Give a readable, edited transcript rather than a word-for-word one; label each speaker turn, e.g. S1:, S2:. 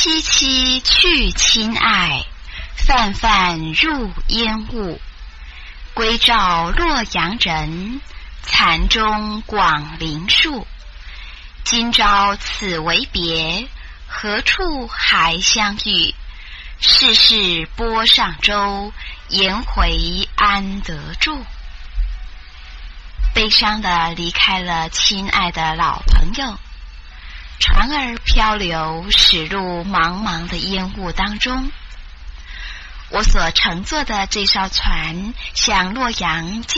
S1: 凄凄去亲爱，泛泛入烟雾。归照洛阳人，残钟广陵树。今朝此为别，何处还相遇？世事波上舟，颜回安得住？悲伤地离开了亲爱的老朋友，船儿漂流驶入茫茫的烟雾当中。我所乘坐的这艘船向洛阳